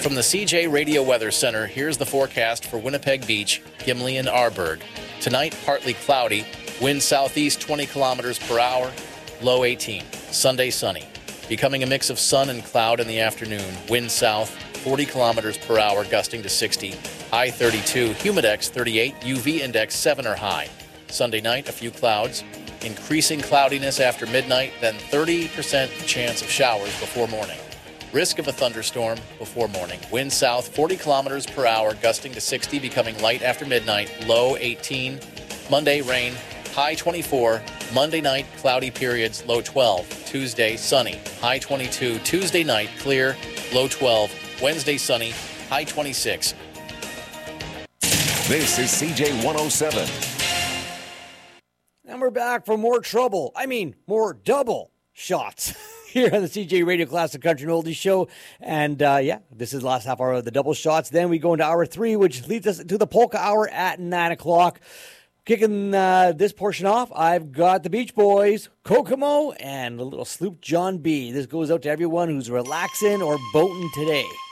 From the CJ Radio Weather Center, here's the forecast for Winnipeg Beach, Gimli, and Arborg. Tonight, partly cloudy, wind southeast 20 kilometers per hour, low 18. Sunday, sunny. Becoming a mix of sun and cloud in the afternoon, wind south 40 kilometers per hour, gusting to 60. High 32, humidex 38, UV index 7 or high. Sunday night, a few clouds. Increasing cloudiness after midnight, then 30% chance of showers before morning. Risk of a thunderstorm before morning. Wind south 40 kilometers per hour, gusting to 60, becoming light after midnight, low 18. Monday, rain, high 24. Monday night, cloudy periods, low 12. Tuesday, sunny, high 22. Tuesday night, clear, low 12. Wednesday, sunny, high 26. This is CJ 107. And we're back for more trouble. More double shots. Here on the CJ Radio Classic Country and Oldies Show. And this is the last half hour of the double shots. Then we go into hour 3, which leads us to the polka hour at 9 o'clock. Kicking this portion off, I've got the Beach Boys, Kokomo, and a little Sloop John B. This goes out to everyone who's relaxing or boating today.